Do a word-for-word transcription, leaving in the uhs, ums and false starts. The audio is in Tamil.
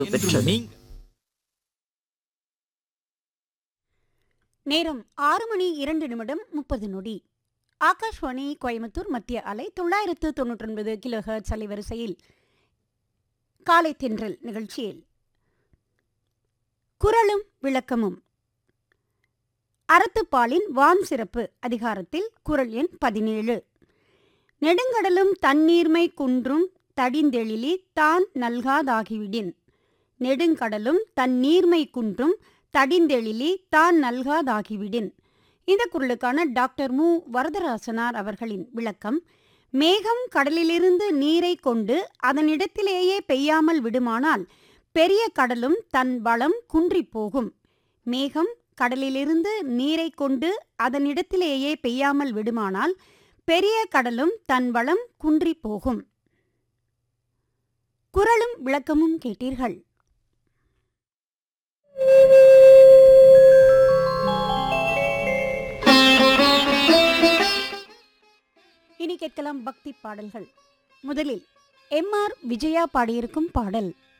பெற்றது. நீங்க நேரம் ஆறு மணி இரண்டு நிமிடம் முப்பது நொடி. ஆகாஷ்வாணி கோயம்புத்தூர் மத்திய அலை தொள்ளாயிரத்து தொன்னூற்றி ஒன்பது கிலோ ஹெர்ட்ஸ் அலைவரிசையில் காலை தென்றல் நிகழ்ச்சியில் குரலும் விளக்கமும் அறத்துப்பாலின் வான் சிறப்பு அதிகாரத்தில் குரல் எண் பதினேழு. நெடுங்கடலும் தண்ணீர்மை குன்றும் தடிந்தெழிலி தான் நல்காதாகிவிடின். நெடுங்கடலும் தண்ணீர்மை குன்றும் தடிந்தெழிலி தான் நல்காதாகிவிடின். இந்த குரலுக்கான டாக்டர் மு வரதராசனார் அவர்களின் விளக்கம்: மேகம் கடலிலிருந்து நீரை கொண்டு அதனிடத்திலேயே பெய்யாமல் விடுமானால் பெரிய கடலும் தன் வளம் குன்றிப் போகும். மேகம் கடலிலிருந்து நீரை கொண்டு அதனிடத்திலேயே பெய்யாமல் விடுமானால் பெரிய கடலும் தன் வளம் குன்றிப் போகும். குரலும் விளக்கமும் கேட்டீர்கள். இனி கேட்கலாம் பக்தி பாடல்கள். முதலில் எம் ஆர் விஜயா பாடியிருக்கும் பாடல்.